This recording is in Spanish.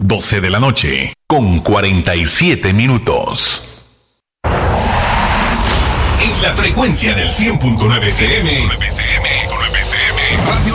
12 de la noche, con 47 minutos. En la frecuencia del 100.9 FM, Radio